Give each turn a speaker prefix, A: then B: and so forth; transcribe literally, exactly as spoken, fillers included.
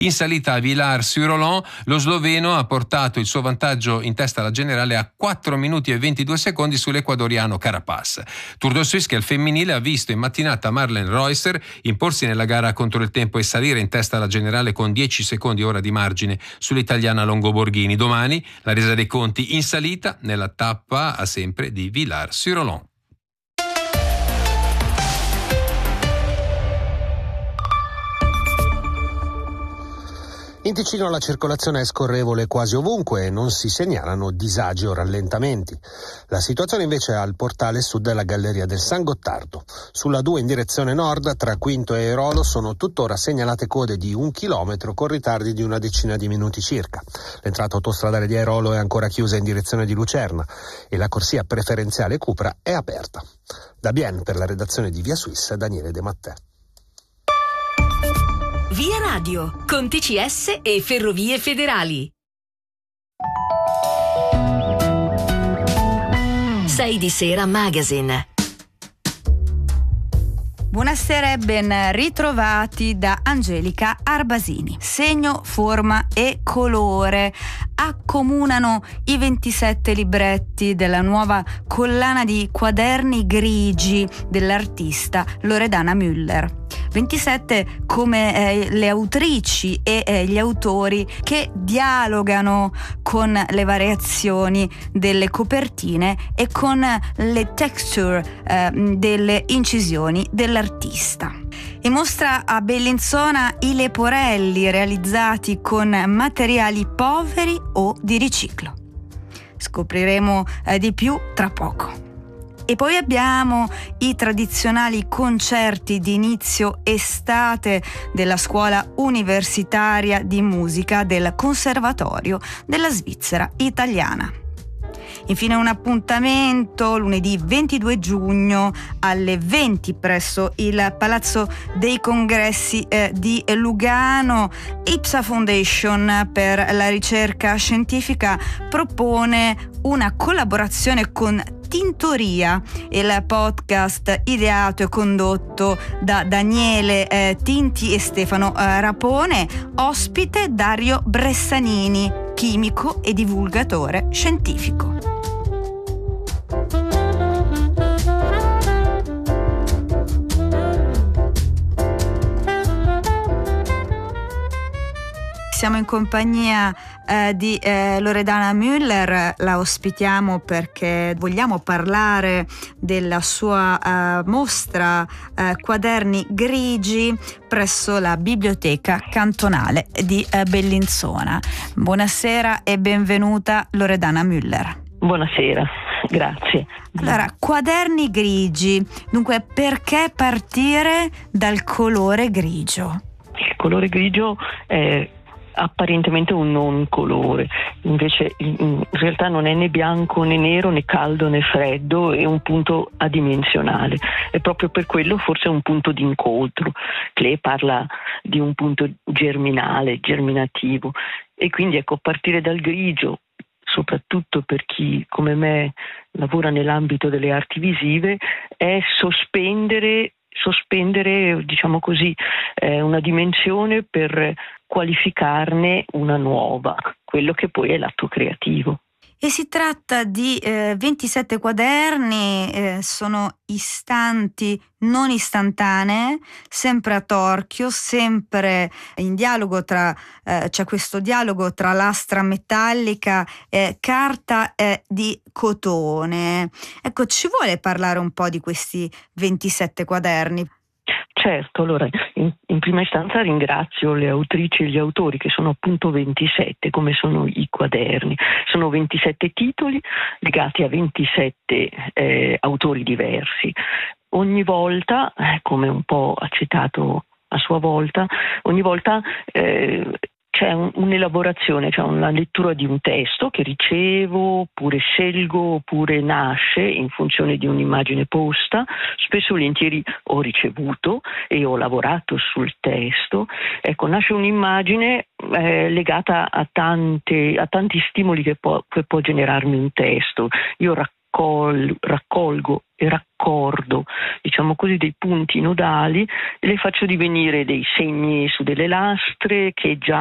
A: In salita a Villars-sur-Olon lo sloveno ha portato il suo vantaggio in testa alla generale a quattro minuti e ventidue secondi sull'ecuadoriano Carapaz. Tour de Suisse che al femminile ha visto in mattinata Marlen Reusser imporsi nella gara contro il tempo e salire in testa alla generale con dieci secondi ora di margine sull'italiana Longo Borghini. Domani la resa dei conti in salita nella tappa a sempre di Villars-sur-Olon.
B: In Ticino la circolazione è scorrevole quasi ovunque e non si segnalano disagi o rallentamenti. La situazione invece è al portale sud della Galleria del San Gottardo. Sulla due in direzione nord, tra Quinto e Airolo, sono tuttora segnalate code di un chilometro con ritardi di una decina di minuti circa. L'entrata autostradale di Airolo è ancora chiusa in direzione di Lucerna e la corsia preferenziale Cupra è aperta. Da Bienne per la redazione di Via Suisse, Daniele De Mattè.
C: Via Radio, con T C S e Ferrovie Federali. sei di sera Magazine.
D: Buonasera e ben ritrovati da Angelica Arbasini. Segno, forma e colore accomunano i ventisette libretti della nuova collana di quaderni grigi dell'artista Loredana Müller. ventisette come eh, le autrici e eh, gli autori che dialogano con le variazioni delle copertine e con le texture eh, delle incisioni dell'artista. In mostra a Bellinzona i leporelli realizzati con materiali poveri o di riciclo. Scopriremo eh, di più tra poco. E poi abbiamo i tradizionali concerti di inizio estate della Scuola Universitaria di Musica del Conservatorio della Svizzera Italiana. Infine un appuntamento lunedì ventidue giugno alle venti presso il Palazzo dei Congressi eh, di Lugano. Ipsa Foundation per la ricerca scientifica propone una collaborazione con Tintoria, il podcast ideato e condotto da Daniele eh, Tinti e Stefano eh, Rapone, ospite Dario Bressanini, chimico e divulgatore scientifico. Siamo in compagnia eh, di eh, Loredana Müller, la ospitiamo perché vogliamo parlare della sua eh, mostra eh, Quaderni Grigi presso la Biblioteca Cantonale di eh, Bellinzona. Buonasera e benvenuta Loredana Müller.
E: Buonasera, grazie.
D: Allora, quaderni grigi, dunque perché partire dal colore grigio?
E: Il colore grigio è apparentemente un non colore, invece in realtà non è né bianco né nero né caldo né freddo, è un punto adimensionale, e proprio per quello forse è un punto di incontro. Klee parla di un punto germinale, germinativo, e quindi ecco, partire dal grigio, soprattutto per chi come me lavora nell'ambito delle arti visive, è sospendere sospendere, diciamo così, eh, una dimensione per qualificarne una nuova, quello che poi è l'atto creativo.
D: E si tratta di eh, ventisette quaderni, eh, sono istanti non istantanee, sempre a torchio, sempre in dialogo tra, eh, c'è questo dialogo tra lastra metallica e carta eh, di cotone. Ecco, ci vuole parlare un po' di questi ventisette quaderni?
E: Certo, allora in, in prima istanza ringrazio le autrici e gli autori, che sono appunto ventisette, come sono i quaderni. Sono ventisette titoli legati a ventisette eh, autori diversi. Ogni volta, eh, come un po' ha citato a sua volta, ogni volta eh, c'è un, un'elaborazione, c'è una lettura di un testo che ricevo, oppure scelgo, oppure nasce in funzione di un'immagine posta. Spesso volentieri ho ricevuto e ho lavorato sul testo. Ecco, nasce un'immagine eh, legata a, tante, a tanti stimoli che può, che può generarmi un testo. Io racconto raccol- raccolgo e raccordo, diciamo così, dei punti nodali e le faccio divenire dei segni su delle lastre che già